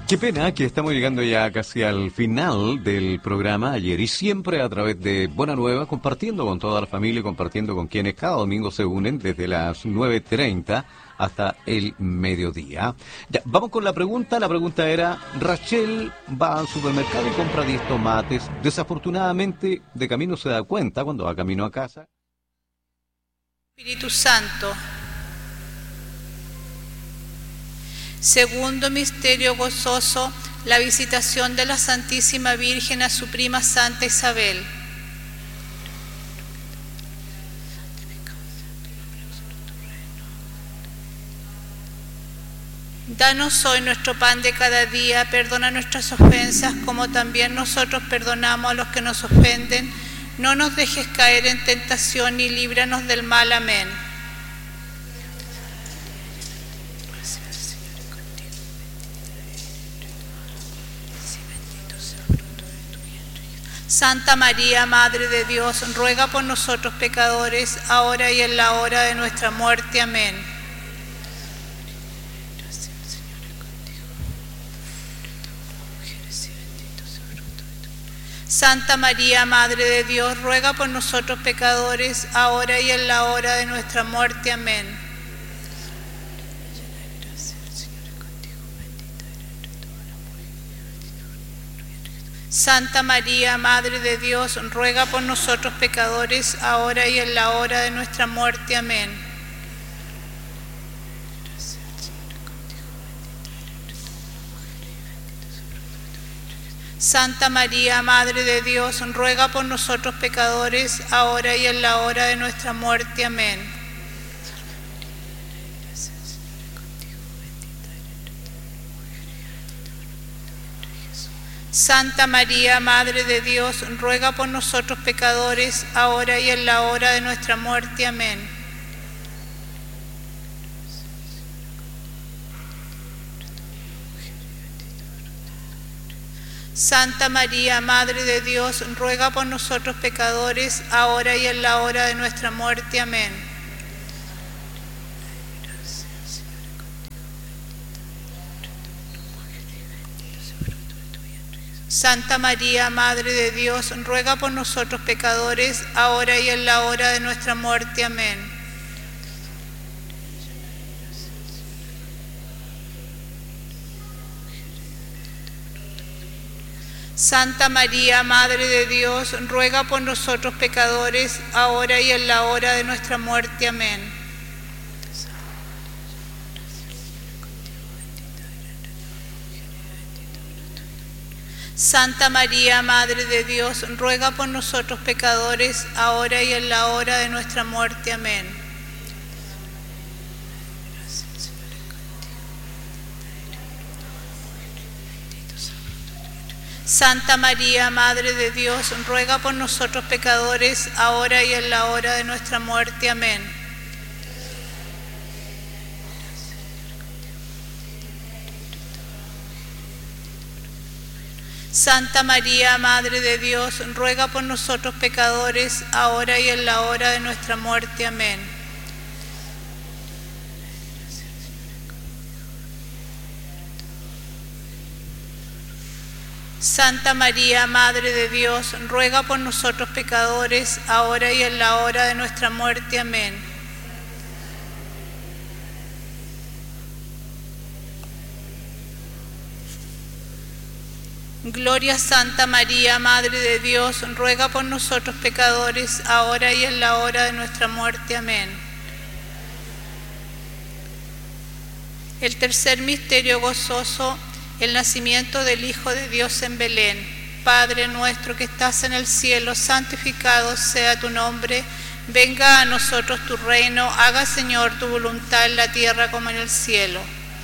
Qué pena que estamos llegando ya casi al final del programa ayer y siempre a través de Buena Nueva, compartiendo con toda la familia, compartiendo con quienes cada domingo se unen desde las 9:30 hasta el mediodía. Ya, vamos con la pregunta. La pregunta era, Rachel va al supermercado y compra 10 tomates. Desafortunadamente, de camino se da cuenta cuando va camino a casa. Espíritu Santo. Segundo misterio gozoso, la visitación de la Santísima Virgen a su prima Santa Isabel. Danos hoy nuestro pan de cada día, perdona nuestras ofensas como también nosotros perdonamos a los que nos ofenden. No nos dejes caer en tentación y líbranos del mal. Amén. Santa María, Madre de Dios, ruega por nosotros pecadores, ahora y en la hora de nuestra muerte. Amén. Santa María, Madre de Dios, ruega por nosotros pecadores, ahora y en la hora de nuestra muerte. Amén. Santa María, Madre de Dios, ruega por nosotros pecadores, ahora y en la hora de nuestra muerte. Amén. Santa María, Madre de Dios, ruega por nosotros pecadores, ahora y en la hora de nuestra muerte. Amén. Santa María, Madre de Dios, ruega por nosotros pecadores, ahora y en la hora de nuestra muerte. Amén. Santa María, Madre de Dios, ruega por nosotros pecadores, ahora y en la hora de nuestra muerte. Amén. Santa María, Madre de Dios, ruega por nosotros pecadores, ahora y en la hora de nuestra muerte. Amén. Santa María, Madre de Dios, ruega por nosotros pecadores, ahora y en la hora de nuestra muerte. Amén. Santa María, Madre de Dios, ruega por nosotros pecadores, ahora y en la hora de nuestra muerte. Amén. Santa María, Madre de Dios, ruega por nosotros pecadores, ahora y en la hora de nuestra muerte. Amén. Santa María, Madre de Dios, ruega por nosotros pecadores, ahora y en la hora de nuestra muerte. Amén. Santa María, Madre de Dios, ruega por nosotros pecadores, ahora y en la hora de nuestra muerte. Amén. Gloria a Santa María, Madre de Dios, ruega por nosotros pecadores, ahora y en la hora de nuestra muerte. Amén. El tercer misterio gozoso, el nacimiento del Hijo de Dios en Belén. Padre nuestro que estás en el cielo, santificado sea tu nombre. Venga a nosotros tu reino, haga Señor tu voluntad en la tierra como en el cielo.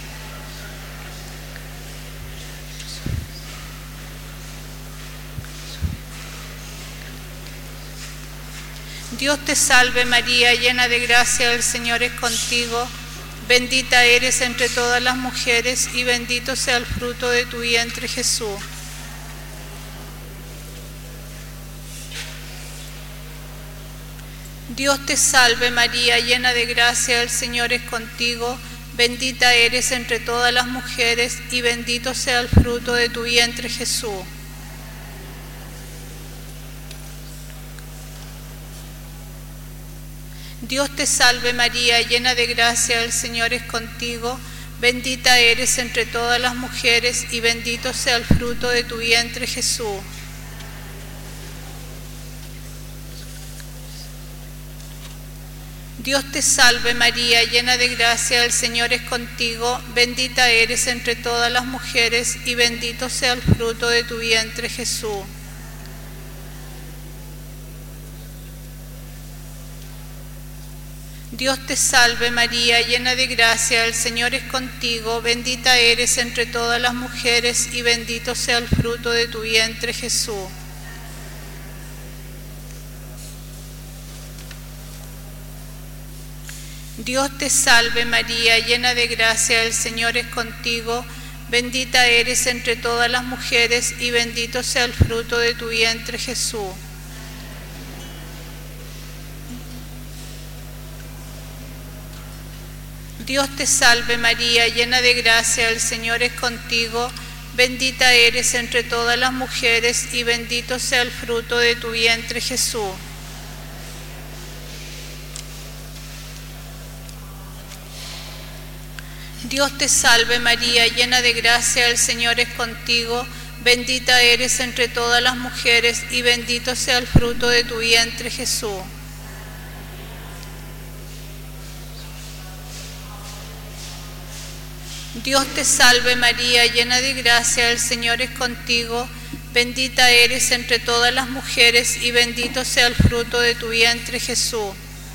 Dios te salve María, llena de gracia, el Señor es contigo. Bendita eres entre todas las mujeres y bendito sea el fruto de tu vientre, Jesús. Dios te salve María, llena de gracia, el Señor es contigo. bendita eres entre todas las mujeres y bendito sea el fruto de tu vientre, Jesús. Dios te salve María, llena de gracia, el Señor es contigo, bendita eres entre todas las mujeres y bendito sea el fruto de tu vientre, Jesús. Dios te salve María, llena de gracia, el Señor es contigo, bendita eres entre todas las mujeres y bendito sea el fruto de tu vientre, Jesús. Dios te salve María, llena de gracia, el Señor es contigo, bendita eres entre todas las mujeres y bendito sea el fruto de tu vientre, Jesús. Dios te salve María, llena de gracia, el Señor es contigo, bendita eres entre todas las mujeres y bendito sea el fruto de tu vientre, Jesús. Dios te salve María, llena de gracia, el Señor es contigo, bendita eres entre todas las mujeres y bendito sea el fruto de tu vientre, Jesús. Dios te salve María, llena de gracia, el Señor es contigo, bendita eres entre todas las mujeres y bendito sea el fruto de tu vientre, Jesús. Dios te salve María, llena de gracia, el Señor es contigo, bendita eres entre todas las mujeres y bendito sea el fruto de tu vientre, Jesús.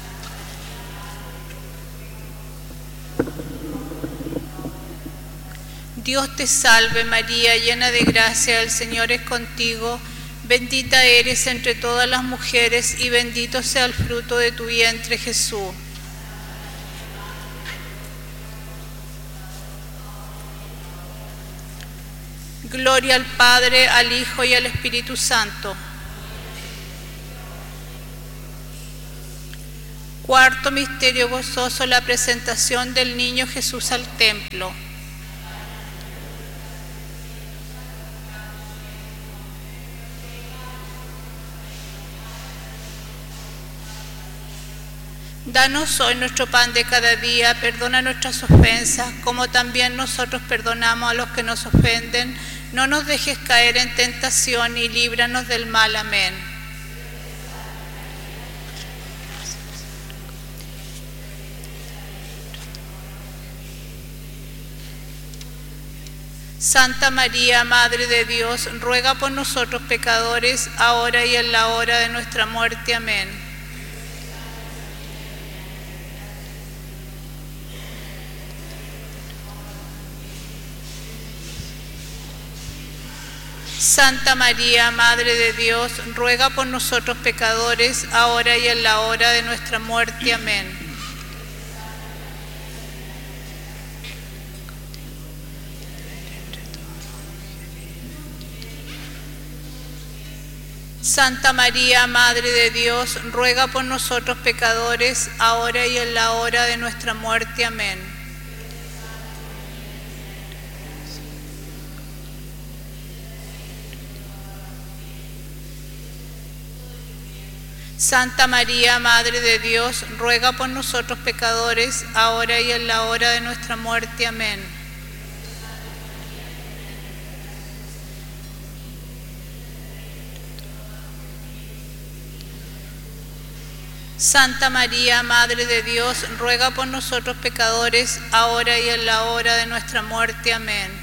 Dios te salve María, llena de gracia, el Señor es contigo, bendita eres entre todas las mujeres y bendito sea el fruto de tu vientre, Jesús. Gloria al Padre, al Hijo y al Espíritu Santo. Cuarto misterio gozoso, la presentación del niño Jesús al templo. Danos hoy nuestro pan de cada día, perdona nuestras ofensas, como también nosotros perdonamos a los que nos ofenden. No nos dejes caer en tentación y líbranos del mal. Amén. Santa María, Madre de Dios, ruega por nosotros pecadores, ahora y en la hora de nuestra muerte. Amén. Santa María, Madre de Dios, ruega por nosotros pecadores, ahora y en la hora de nuestra muerte. Amén. Santa María, Madre de Dios, ruega por nosotros pecadores, ahora y en la hora de nuestra muerte. Amén. Santa María, Madre de Dios, ruega por nosotros pecadores, ahora y en la hora de nuestra muerte. Amén. Santa María, Madre de Dios, ruega por nosotros pecadores, ahora y en la hora de nuestra muerte. Amén.